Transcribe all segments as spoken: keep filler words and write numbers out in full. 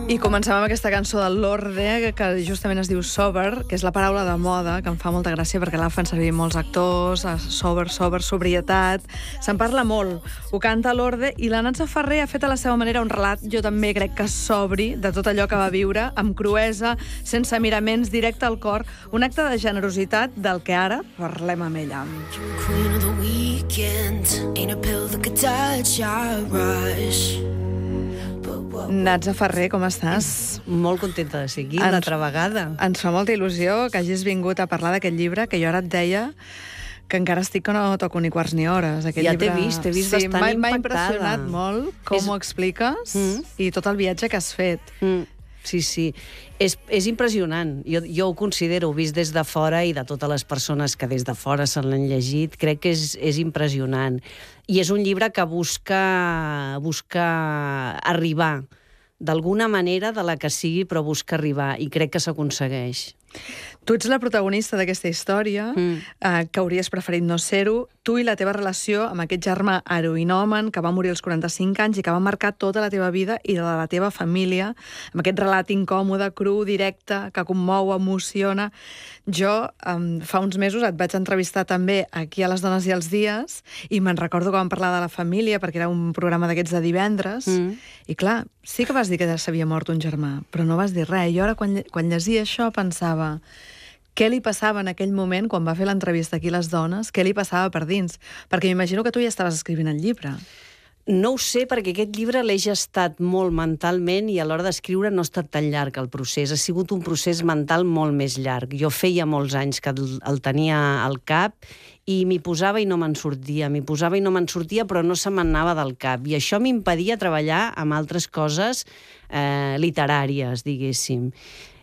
I comencem amb aquesta cançó de Lorde, que justament es diu sober, que és la paraula de moda, que em fa molta gràcia perquè la fan servir molts actors, sober, sober, sobrietat. Se'n parla molt. Ho canta Lorde i la Natza Ferrer ha fet a la seva manera un relat, jo també crec que sobri, de tot allò que va viure, amb cruesa, sense miraments, directe al cor, un acte de generositat del que ara parlem amb ella. Queen of the weekend, ain't a pill that could touch our rush. Natza Ferrer, com estàs? Molt contenta de ser aquí una altra vegada. Ens fa molta il·lusió que hagis vingut a parlar d'aquest llibre, que jo ara et deia que encara estic que no toco ni quarts ni hores. Aquest ja llibre... t'he vist, t'he vist sí, bastant impactada. M'ha impressionat molt com és... ho expliques mm. i tot el viatge que has fet. Mm. Sí, sí. És, és impressionant. Jo, jo ho considero, vist des de fora i de totes les persones que des de fora se l'han llegit, crec que és, és impressionant. I és un llibre que busca, busca arribar d'alguna manera, de la que sigui, però busca arribar, i crec que s'aconsegueix. Tu ets la protagonista d'aquesta història, mm. eh, que hauries preferit no ser-ho, tu i la teva relació amb aquest germà heroïnomen que va morir als quaranta-cinc anys i que va marcar tota la teva vida i la de la teva família, amb aquest relat incòmode, cru, directe, que commou, emociona. Jo, eh, fa uns mesos, et vaig entrevistar també aquí a Les Dones i els Dies, i me'n recordo que vam parlar de la família, perquè era un programa d'aquests de divendres, mm. i clar, sí que vas dir que s'havia mort un germà, però no vas dir res. Jo ara, quan, quan llegia això, pensava què li passava en aquell moment, quan va fer l'entrevista aquí a Les Dones, què li passava per dins? Perquè m'imagino que tu ja estaves escrivint el llibre. No ho sé, perquè aquest llibre l'he gestat molt mentalment i a l'hora d'escriure no ha estat tan llarg el procés. Ha sigut un procés mental molt més llarg. Jo feia molts anys que el, el tenia al cap i m'hi posava i no me'n sortia, m'hi posava i no me'n sortia, però no se m'anava del cap. I això m'impedia treballar amb altres coses eh, literàries, diguéssim.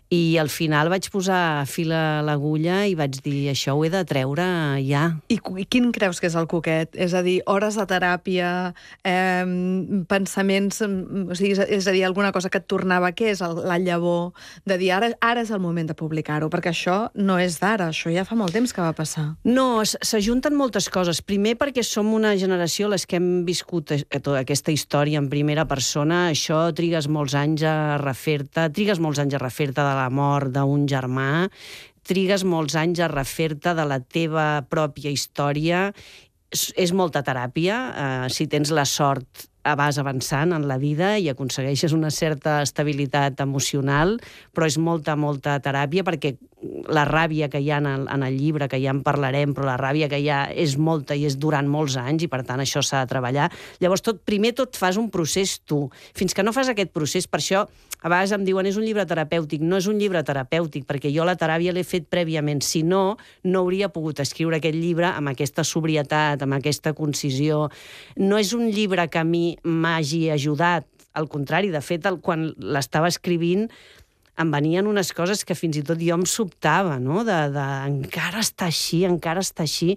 I al final vaig posar fil a l'agulla i vaig dir, això ho he de treure ja. I, I quin creus que és el coquet? És a dir, hores de teràpia, eh, pensaments, o sigui, és a dir, alguna cosa que et tornava, què és el, la llavor de dir, ara, ara és el moment de publicar-ho, perquè això no és d'ara, això ja fa molt temps que va passar. No, s'ajunten moltes coses. Primer perquè som una generació, les que hem viscut tota aquesta història en primera persona, això trigues molts anys a refer-te, trigues molts anys a refer-te de la mort d'un germà, trigues molts anys a refer-te de la teva pròpia història. És, és molta teràpia. Eh, si tens la sort, vas avançant en la vida i aconsegueixes una certa estabilitat emocional, però és molta, molta teràpia, perquè la ràbia que hi ha en el, en el llibre, que ja en parlarem, però la ràbia que hi ha és molta i és durant molts anys, i per tant això s'ha de treballar. Llavors, tot, primer tot fas un procés tu. Fins que no fas aquest procés, per això a vegades em diuen és un llibre terapèutic. No és un llibre terapèutic, perquè jo la teràpia l'he fet prèviament. Si no, no hauria pogut escriure aquest llibre amb aquesta sobrietat, amb aquesta concisió. No és un llibre que a mi m'hagi ajudat. Al contrari, de fet, el, quan l'estava escrivint em venien unes coses que fins i tot jo em sobtava, no? De, de encara està així, encara està així.